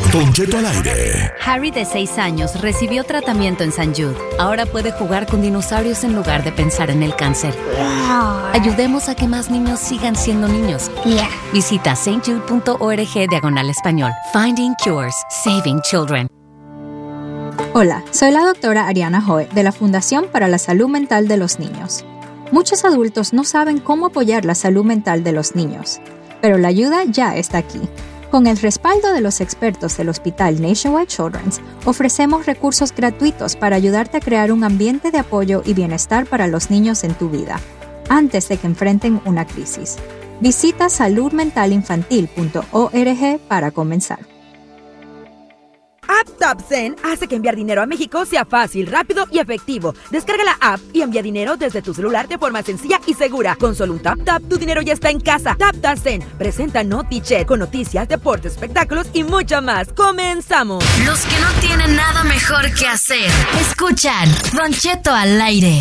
Don Cheto al aire. Harry, de 6 años, recibió tratamiento en St. Jude. Ahora puede jugar con dinosaurios en lugar de pensar en el cáncer. Ayudemos a que más niños sigan siendo niños. Visita stjude.org/español. Finding Cures. Saving Children. Hola, soy la doctora Ariana Joe de la Fundación para la Salud Mental de los Niños. Muchos adultos no saben cómo apoyar la salud mental de los niños, pero la ayuda ya está aquí. Con el respaldo de los expertos del Hospital Nationwide Children's, ofrecemos recursos gratuitos para ayudarte a crear un ambiente de apoyo y bienestar para los niños en tu vida, antes de que enfrenten una crisis. Visita saludmentalinfantil.org para comenzar. App TapSend hace que enviar dinero a México sea fácil, rápido y efectivo. Descarga la app y envía dinero desde tu celular de forma sencilla y segura. Con solo un tap, tu dinero ya está en casa. TapSend presenta NotiChat con noticias, deportes, espectáculos y mucho más. ¡Comenzamos! Los que no tienen nada mejor que hacer, escuchan Don Cheto al aire.